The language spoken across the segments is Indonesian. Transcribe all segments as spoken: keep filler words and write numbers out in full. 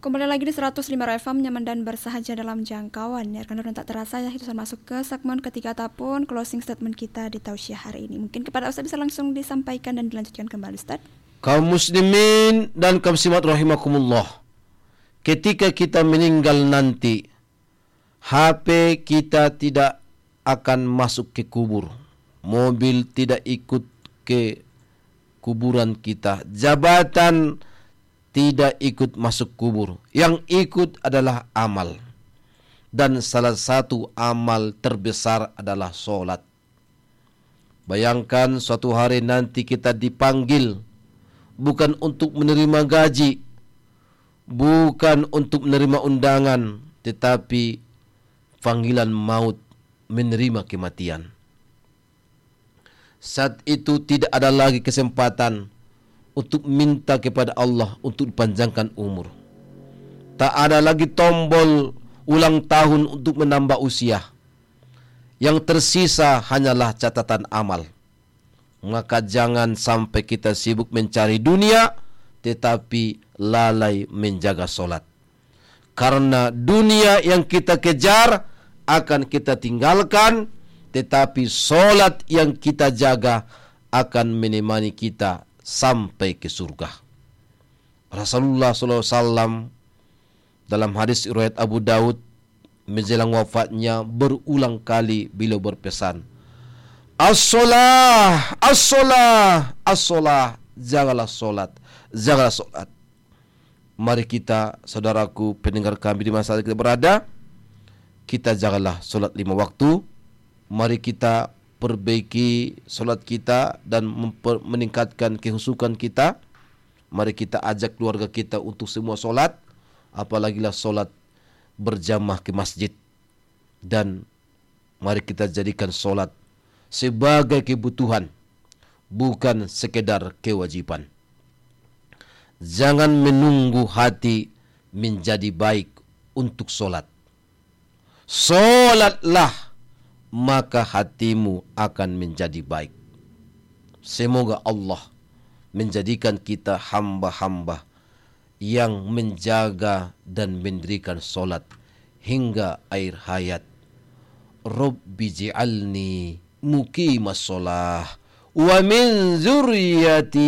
Kembali lagi di seratus lima F M, nyaman dan bersahaja dalam jangkauan. Ya, karena tak terasa ya, kita masuk ke segmen ketiga ataupun closing statement kita di tausiah hari ini. Mungkin kepada Ustaz bisa langsung disampaikan dan dilanjutkan kembali, Ustaz. Kaum muslimin dan kaum muslimat rahimakumullah. Ketika kita meninggal nanti, H P kita tidak akan masuk ke kubur. Mobil tidak ikut ke kuburan kita. Jabatan tidak ikut masuk kubur. Yang ikut adalah amal. Dan salah satu amal terbesar adalah solat. Bayangkan suatu hari nanti kita dipanggil, bukan untuk menerima gaji, bukan untuk menerima undangan, tetapi panggilan maut, menerima kematian. Saat itu tidak ada lagi kesempatan untuk minta kepada Allah untuk dipanjangkan umur. Tak ada lagi tombol ulang tahun untuk menambah usia. Yang tersisa hanyalah catatan amal. Maka jangan sampai kita sibuk mencari dunia, tetapi lalai menjaga solat. Karena dunia yang kita kejar akan kita tinggalkan, tetapi solat yang kita jaga akan menemani kita sampai ke surga. Rasulullah sallallahu alaihi wasallam dalam hadis riwayat Abu Daud menjelang wafatnya berulang kali beliau berpesan, As-salah, as-salah, as-salah, jagalah solat, jagalah solat. Mari kita, saudaraku pendengar kami di masa kita berada, kita jagalah solat lima waktu. Mari kita perbaiki solat kita dan memper, meningkatkan kehusukan kita. Mari kita ajak keluarga kita untuk semua solat, apalagilah solat berjamaah ke masjid. Dan mari kita jadikan solat sebagai kebutuhan, bukan sekedar kewajiban. Jangan menunggu hati menjadi baik untuk solat. Solatlah, maka hatimu akan menjadi baik. Semoga Allah menjadikan kita hamba-hamba yang menjaga dan mendirikan solat hingga akhir hayat. Rabbi ji'alni muqimas sholah wa min zurriyati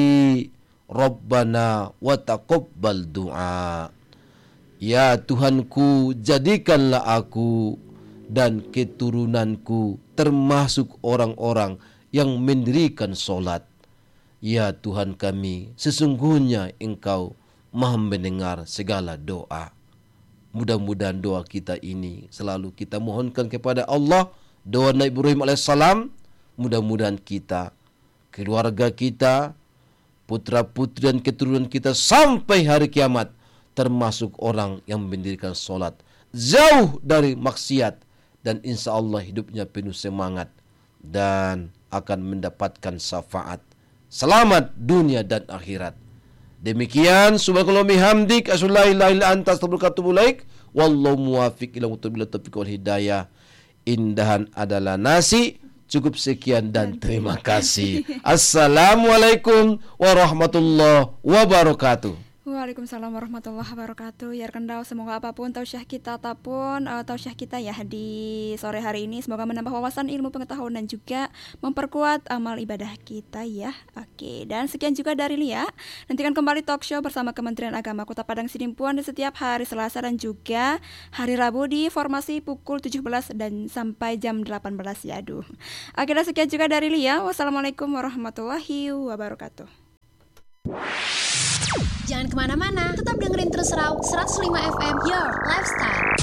Rabbana wa taqabbal du'a. Ya Tuhanku, jadikanlah aku dan keturunanku termasuk orang-orang yang mendirikan solat. Ya Tuhan kami, sesungguhnya Engkau Maha mendengar segala doa. Mudah-mudahan doa kita ini selalu kita mohonkan kepada Allah. Doa Nabi Ibrahim alaihissalam, mudah-mudahan kita, keluarga kita, putra-putri dan keturunan kita sampai hari kiamat termasuk orang yang mendirikan solat, jauh dari maksiat, dan insya Allah hidupnya penuh semangat dan akan mendapatkan syafaat selamat dunia dan akhirat. Demikian, subhanallahi bihamdik, asyhadu an la ilaha illa anta, astaghfiruka wa atubu ilaik. Wallahu muwaffiq ila taufiq wal hidayah. Indahan adalah nasi. Cukup sekian dan terima kasih. Assalamualaikum warahmatullahi wabarakatuh. Waalaikumsalam warahmatullahi wabarakatuh. Ya rekan, semoga apapun tausiah kita ataupun uh, tausiah kita ya di sore hari ini, semoga menambah wawasan, ilmu, pengetahuan dan juga memperkuat amal ibadah kita ya. Oke, dan sekian juga dari Lia. Nantikan kembali talk show bersama Kementerian Agama Kota Padang Sidimpuan di setiap hari Selasa dan juga hari Rabu di formasi pukul tujuh belas dan sampai jam delapan belas ya. Aduh. Oke, dan sekian juga dari Lia. Wassalamualaikum warahmatullahi wabarakatuh. Jangan kemana-mana, tetap dengerin terus Raw seratus lima F M, Your Lifestyle.